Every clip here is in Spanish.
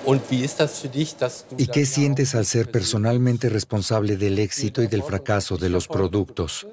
¿Y qué sientes al ser personalmente responsable del éxito y del fracaso de los productos?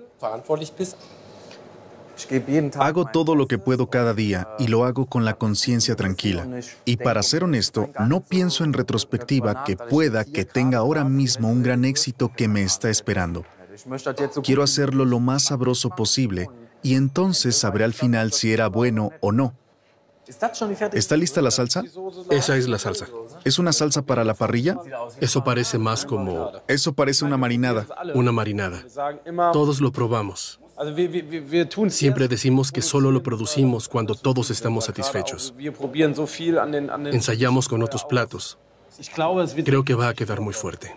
Hago todo lo que puedo cada día y lo hago con la conciencia tranquila. Y para ser honesto, no pienso en retrospectiva que pueda que tenga ahora mismo un gran éxito que me está esperando. Quiero hacerlo lo más sabroso posible y entonces sabré al final si era bueno o no. ¿Está lista la salsa? Esa es la salsa. ¿Es una salsa para la parrilla? Eso parece más como Eso parece una marinada. una marinada. Todos lo probamos. Siempre decimos que solo lo producimos cuando todos estamos satisfechos. Ensayamos con otros platos. Creo que va a quedar muy fuerte.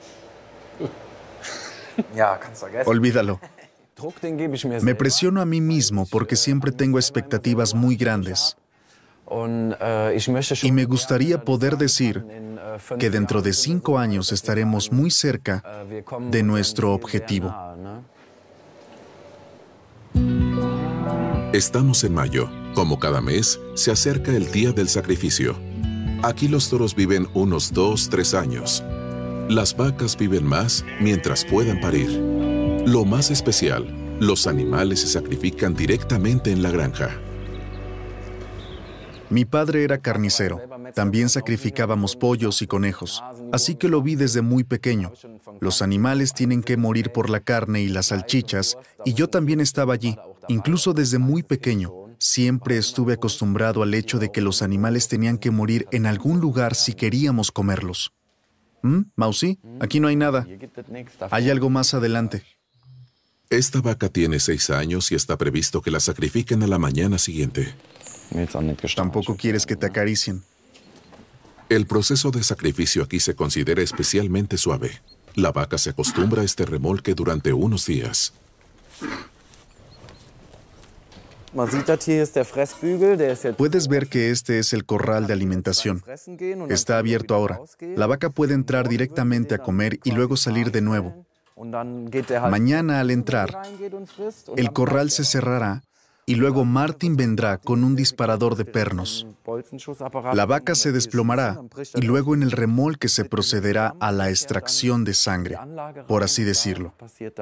Olvídalo. Me presiono a mí mismo porque siempre tengo expectativas muy grandes. Y me gustaría poder decir que dentro de 5 años estaremos muy cerca de nuestro objetivo. Estamos en mayo. Como cada mes, se acerca el día del sacrificio. Aquí los toros viven unos 2-3 años. Las vacas viven más mientras puedan parir. Lo más especial, los animales se sacrifican directamente en la granja. Mi padre era carnicero. También sacrificábamos pollos y conejos. Así que lo vi desde muy pequeño. Los animales tienen que morir por la carne y las salchichas, y yo también estaba allí. Incluso desde muy pequeño, siempre estuve acostumbrado al hecho de que los animales tenían que morir en algún lugar si queríamos comerlos. Mausi, aquí no hay nada. Hay algo más adelante. Esta vaca tiene 6 años y está previsto que la sacrifiquen a la mañana siguiente. Tampoco quieres que te acaricien. El proceso de sacrificio aquí se considera especialmente suave. La vaca se acostumbra a este remolque durante unos días. Puedes ver que este es el corral de alimentación. Está abierto ahora. La vaca puede entrar directamente a comer y luego salir de nuevo. Mañana al entrar, el corral se cerrará y luego Martin vendrá con un disparador de pernos. La vaca se desplomará y luego en el remolque se procederá a la extracción de sangre, por así decirlo.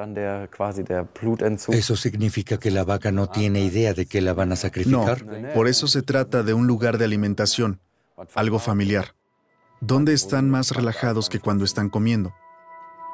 ¿Eso significa que la vaca no tiene idea de que la van a sacrificar? No, por eso se trata de un lugar de alimentación, algo familiar, donde están más relajados que cuando están comiendo.